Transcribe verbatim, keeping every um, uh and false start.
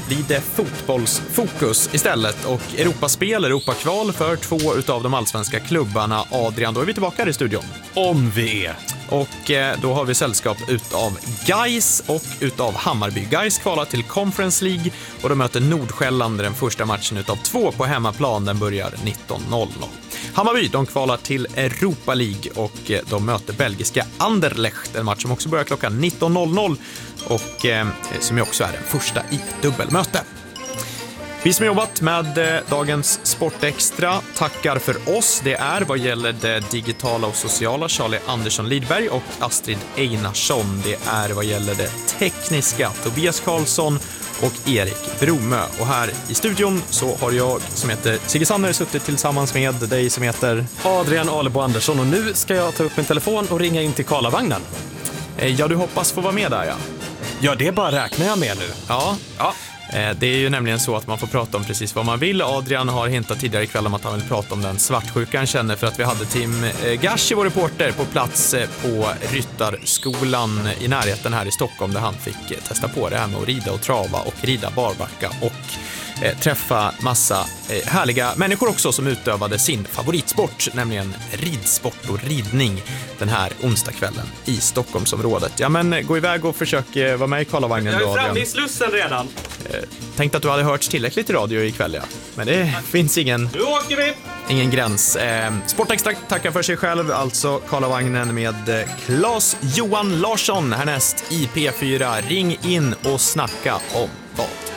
blir det fotbollsfokus istället och Europaspel, Europakval för två utav de allsvenska klubbarna. Adrian, då är vi tillbaka här i studion. Om vi är. Och eh, då har vi sällskap utav Gais och utav Hammarby. Gais kvalar till Conference League och de möter Nordsjälland den första matchen utav två på hemmaplan. Den börjar nitton noll noll. Hammarby, de kvalar till Europa League och eh, de möter belgiska Anderlecht. En match som också börjar klockan nitton noll noll och eh, som ju också är den första i dubbelmöte. Vi som jobbat med eh, dagens Sportextra tackar för oss. Det är vad gäller det digitala och sociala Charlie Andersson Lidberg och Astrid Einarsson. Det är vad gäller det tekniska Tobias Karlsson och Erik Bromö. Och här i studion så har jag som heter Sigge Sanner suttit tillsammans med dig som heter Adrian Alebo Andersson. Och nu ska jag ta upp min telefon och ringa in till Karlavagnen. Eh, ja, du hoppas få vara med där, ja. Ja, det bara räknar jag med nu. Ja, Ja. det är ju nämligen så att man får prata om precis vad man vill. Adrian har hintat tidigare ikväll om att han vill prata om den svartsjuka han känner för att vi hade Tim Gashi, vår reporter, på plats på Ryttarskolan i närheten här i Stockholm där han fick testa på det här med att rida och trava och rida barbacka och eh, träffa massa eh, härliga människor också som utövade sin favoritsport, nämligen ridsport och ridning den här onsdagskvällen i Stockholmsområdet. Ja, men gå iväg och försök eh, vara med i Karlavagnen då, Jag är Adrian. framme i Slussen redan. Tänkte att du hade hört tillräckligt i radio ikväll, ja. Men det finns ingen, Nu åker vi! ingen gräns. Eh, Sportextra tackar för sig själv, alltså Karlavagnen med eh, Claes Johan Larsson härnäst i P fyra. Ring in och snacka om vad.